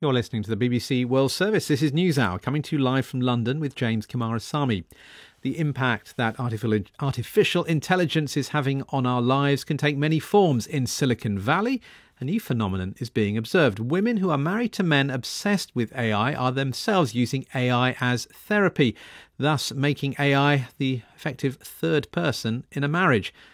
You're listening to the BBC World Service. This is NewsHour, coming to you live from London with James Kamarasamy. The impact that artificial intelligence is having on our lives can take many forms. In Silicon Valley, a new phenomenon is being observed. Women who are married to men obsessed with AI are themselves using AI as therapy, thus making AI the effective third person in a marriage.